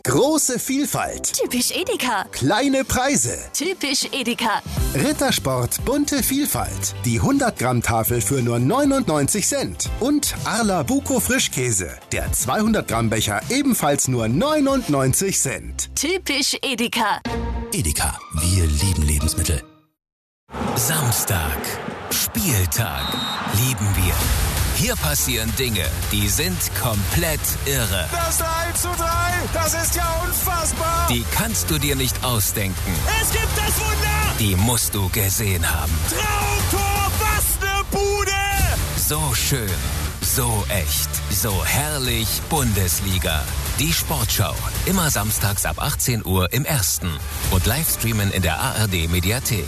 Große Vielfalt. Typisch Edeka. Kleine Preise. Typisch Edeka. Rittersport bunte Vielfalt. Die 100 Gramm Tafel für nur 99 Cent. Und Arla Buko Frischkäse. Der 200 Gramm Becher ebenfalls nur 99 Cent. Typisch Edeka. Edeka, wir lieben Lebensmittel. Samstag, Spieltag, lieben wir. Hier passieren Dinge, die sind komplett irre. Das 3:3, das ist ja unfassbar. Die kannst du dir nicht ausdenken. Es gibt das Wunder. Die musst du gesehen haben. Traumtor, was ne Bude. So schön, so echt, so herrlich Bundesliga. Die Sportschau, immer samstags ab 18 Uhr im Ersten und Livestreamen in der ARD-Mediathek.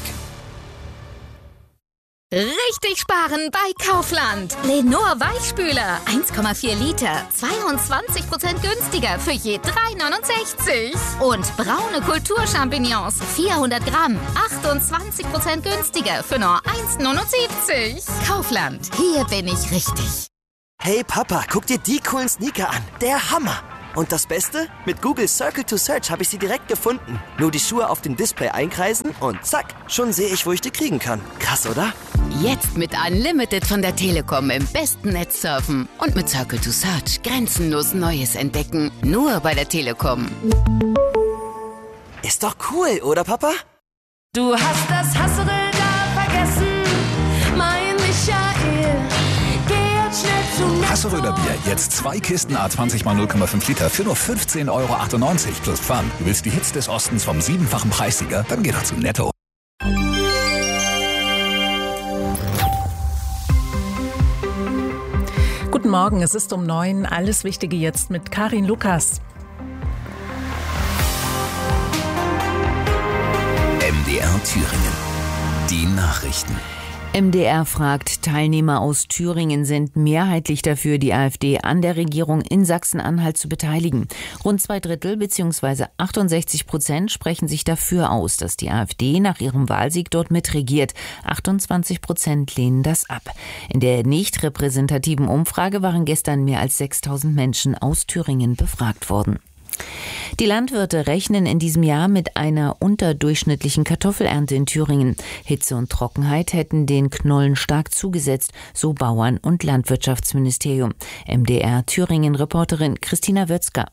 Richtig sparen bei Kaufland. Lenor Weichspüler, 1,4 Liter, 22% günstiger für je 3,69. Und braune Kulturchampignons, 400 Gramm, 28% günstiger für nur 1,79. Kaufland, hier bin ich richtig. Hey Papa, guck dir die coolen Sneaker an. Der Hammer. Und das Beste? Mit Google Circle to Search habe ich sie direkt gefunden. Nur die Schuhe auf dem Display einkreisen und zack, schon sehe ich, wo ich die kriegen kann. Krass, oder? Jetzt mit Unlimited von der Telekom im besten Netz surfen. Und mit Circle to Search grenzenlos Neues entdecken. Nur bei der Telekom. Ist doch cool, oder Papa? Du hast das Hasseln da vergessen, mein Michael. Geh jetzt schnell zu Netto. Hasseröder Bier, jetzt 2 Kisten A20 x 0,5 Liter für nur 15,98 € plus Pfand. Du willst die Hits des Ostens vom 7-fachen Preissieger? Dann geh doch zu Netto. Guten Morgen, es ist um 9. Alles Wichtige jetzt mit Karin Lukas. MDR Thüringen. Die Nachrichten. MDR fragt, Teilnehmer aus Thüringen sind mehrheitlich dafür, die AfD an der Regierung in Sachsen-Anhalt zu beteiligen. Rund 2/3 bzw. 68% sprechen sich dafür aus, dass die AfD nach ihrem Wahlsieg dort mitregiert. 28% lehnen das ab. In der nicht repräsentativen Umfrage waren gestern mehr als 6.000 Menschen aus Thüringen befragt worden. Die Landwirte rechnen in diesem Jahr mit einer unterdurchschnittlichen Kartoffelernte in Thüringen. Hitze und Trockenheit hätten den Knollen stark zugesetzt, so Bauern- und Landwirtschaftsministerium. MDR Thüringen-Reporterin Christina Wötzger.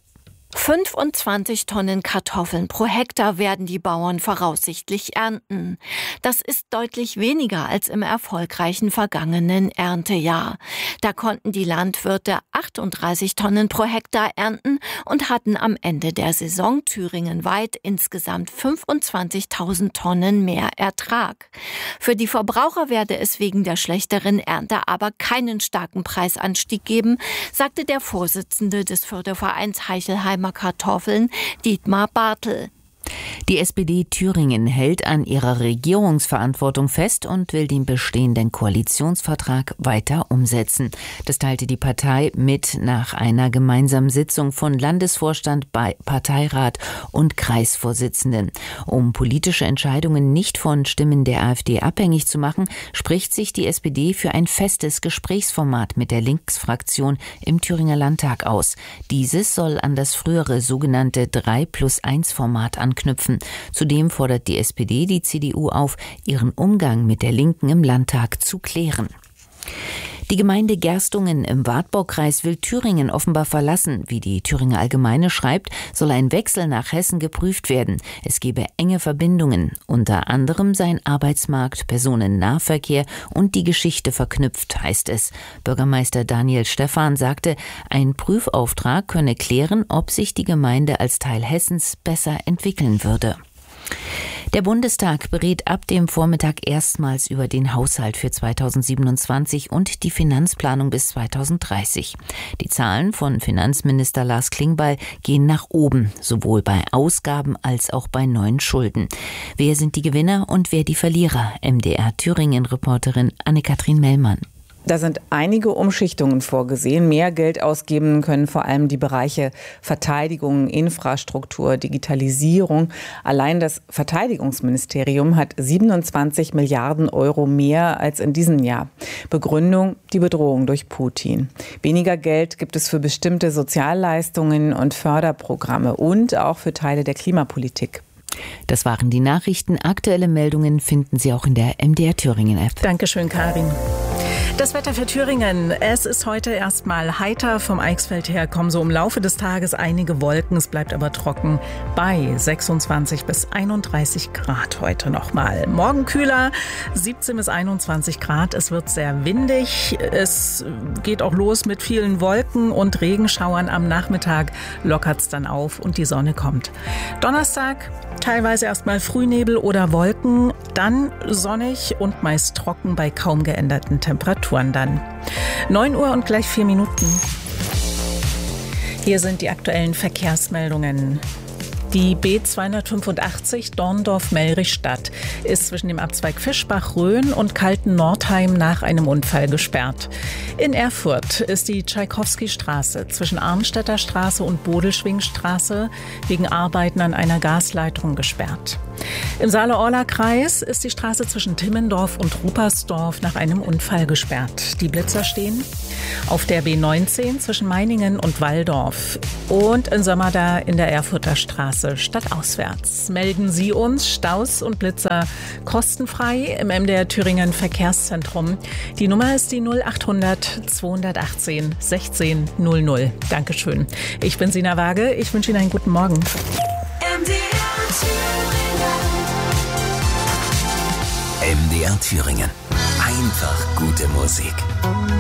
25 Tonnen Kartoffeln pro Hektar werden die Bauern voraussichtlich ernten. Das ist deutlich weniger als im erfolgreichen vergangenen Erntejahr. Da konnten die Landwirte 38 Tonnen pro Hektar ernten und hatten am Ende der Saison thüringenweit insgesamt 25.000 Tonnen mehr Ertrag. Für die Verbraucher werde es wegen der schlechteren Ernte aber keinen starken Preisanstieg geben, sagte der Vorsitzende des Fördervereins Heichelheimer Kartoffeln, Dietmar Bartel. Die SPD Thüringen hält an ihrer Regierungsverantwortung fest und will den bestehenden Koalitionsvertrag weiter umsetzen. Das teilte die Partei mit nach einer gemeinsamen Sitzung von Landesvorstand, Parteirat und Kreisvorsitzenden. Um politische Entscheidungen nicht von Stimmen der AfD abhängig zu machen, spricht sich die SPD für ein festes Gesprächsformat mit der Linksfraktion im Thüringer Landtag aus. Dieses soll an das frühere sogenannte 3+1-Format anknüpfen. Zudem fordert die SPD die CDU auf, ihren Umgang mit der Linken im Landtag zu klären. Die Gemeinde Gerstungen im Wartbaukreis will Thüringen offenbar verlassen. Wie die Thüringer Allgemeine schreibt, soll ein Wechsel nach Hessen geprüft werden. Es gebe enge Verbindungen. Unter anderem seien Arbeitsmarkt, Personennahverkehr und die Geschichte verknüpft, heißt es. Bürgermeister Daniel Stephan sagte, ein Prüfauftrag könne klären, ob sich die Gemeinde als Teil Hessens besser entwickeln würde. Der Bundestag berät ab dem Vormittag erstmals über den Haushalt für 2027 und die Finanzplanung bis 2030. Die Zahlen von Finanzminister Lars Klingbeil gehen nach oben, sowohl bei Ausgaben als auch bei neuen Schulden. Wer sind die Gewinner und wer die Verlierer? MDR Thüringen-Reporterin Anne-Kathrin Mellmann. Da sind einige Umschichtungen vorgesehen. Mehr Geld ausgeben können vor allem die Bereiche Verteidigung, Infrastruktur, Digitalisierung. Allein das Verteidigungsministerium hat 27 Milliarden Euro mehr als in diesem Jahr. Begründung: die Bedrohung durch Putin. Weniger Geld gibt es für bestimmte Sozialleistungen und Förderprogramme und auch für Teile der Klimapolitik. Das waren die Nachrichten. Aktuelle Meldungen finden Sie auch in der MDR Thüringen-App. Dankeschön, Karin. Das Wetter für Thüringen. Es ist heute erstmal heiter. Vom Eichsfeld her kommen so im Laufe des Tages einige Wolken. Es bleibt aber trocken bei 26 bis 31 Grad heute nochmal. Morgen kühler, 17 bis 21 Grad. Es wird sehr windig. Es geht auch los mit vielen Wolken und Regenschauern. Am Nachmittag lockert es dann auf und die Sonne kommt. Donnerstag teilweise erstmal Frühnebel oder Wolken, dann sonnig und meist trocken bei kaum geänderten Temperaturen dann. 9 Uhr und gleich 4 Minuten. Hier sind die aktuellen Verkehrsmeldungen. Die B285 Dorndorf-Mellrichstadt ist zwischen dem Abzweig Fischbach-Rhön und Kalten-Nordheim nach einem Unfall gesperrt. In Erfurt ist die Tschaikowski-Straße zwischen Arnstädter Straße und Bodelschwingstraße wegen Arbeiten an einer Gasleitung gesperrt. Im Saale-Orla-Kreis ist die Straße zwischen Timmendorf und Rupersdorf nach einem Unfall gesperrt. Die Blitzer stehen auf der B19 zwischen Meiningen und Walldorf und in Sömmerda in der Erfurter Straße stadtauswärts. Melden Sie uns Staus und Blitzer kostenfrei im MDR Thüringen Verkehrszentrum. Die Nummer ist die 0800 218 16 00. Dankeschön. Ich bin Sina Waage. Ich wünsche Ihnen einen guten Morgen. MDR Thüringen. Einfach gute Musik.